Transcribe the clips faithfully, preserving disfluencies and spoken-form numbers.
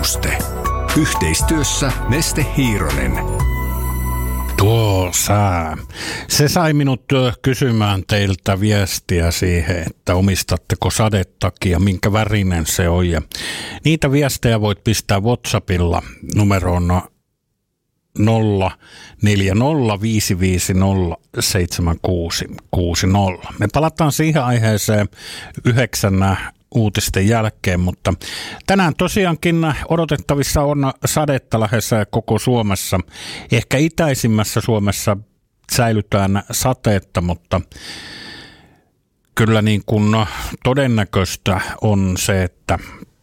Ennuste. Yhteistyössä Neste Hiironen. Tuo sää. Se sai minut kysymään teiltä viestiä siihen, että omistatteko sadetakia, minkä värinen se on. Ja niitä viestejä voit pistää WhatsAppilla numeroon nolla neljä nolla viisi viisi nolla seitsemän kuusi kuusi nolla. Me palataan siihen aiheeseen yhdeksän uutisten jälkeen, mutta tänään tosiaankin odotettavissa on sadetta lähes koko Suomessa. Ehkä itäisimmässä Suomessa säilytään sateetta, mutta kyllä niin kuin todennäköistä on se, että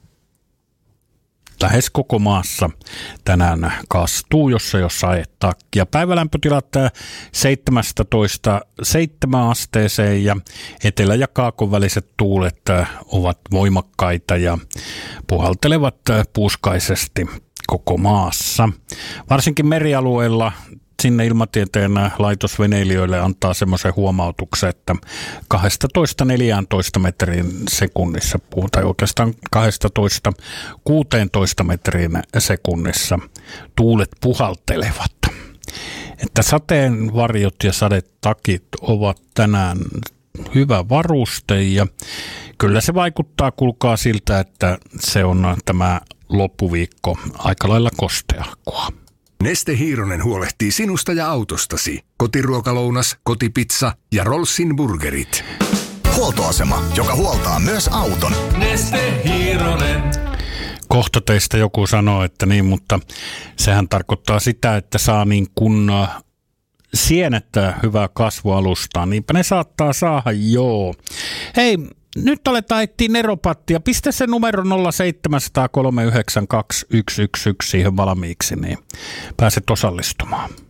lähes koko maassa tänään kastuu, jos ei ole sadetakkia. Päivälämpötilat seitsemästätoista seitsemään asteeseen ja etelä- ja kaakon väliset tuulet ovat voimakkaita ja puhaltelevat puuskaisesti koko maassa. Varsinkin merialueilla sinne Ilmatieteen laitosveneilijöille antaa semmoisen huomautuksen, että kaksitoista neljätoista metrin sekunnissa, tai oikeastaan kaksitoista kuusitoista metrin sekunnissa tuulet puhaltelevat. Että sateenvarjot ja sadetakit ovat tänään hyvä varuste ja kyllä se vaikuttaa, kuulkaa siltä, että se on tämä loppuviikko aika lailla kosteahkoa. Neste Hiironen huolehtii sinusta ja autostasi. Kotiruokalounas, kotipizza ja Rollsin burgerit. Huoltoasema, joka huoltaa myös auton. Neste Hiironen. Kohta teistä joku sanoo, että niin, mutta sehän tarkoittaa sitä, että saa niin kuin sienettä hyvää kasvualustaa. Niinpä ne saattaa saada, joo. Hei, nyt aletaan etsiä neropattia. Pistä se numero nolla seitsemän nolla kolme yhdeksän kaksi yksi yksi yksi siihen valmiiksi, niin pääset osallistumaan.